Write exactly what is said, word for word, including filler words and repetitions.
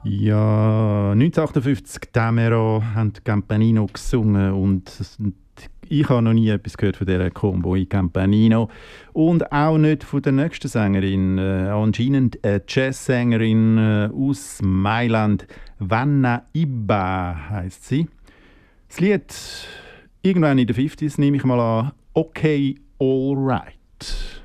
Ja, neunzehnhundertachtundfünfzig Tamero haben Campanino gesungen und ich habe noch nie etwas gehört von dieser Combo in Campanino und auch nicht von der nächsten Sängerin, äh, anscheinend eine Jazzsängerin äh, aus Mailand, Vanna Ibba heisst sie. Das Lied irgendwann in den fünfziger nehme ich mal an, «Okay, All Right».